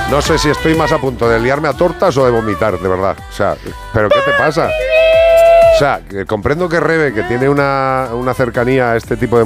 No sé si estoy más a punto de liarme a tortas o de vomitar, de verdad. O sea, ¿pero qué te pasa? O sea, comprendo que Rebe, que tiene una cercanía a este tipo de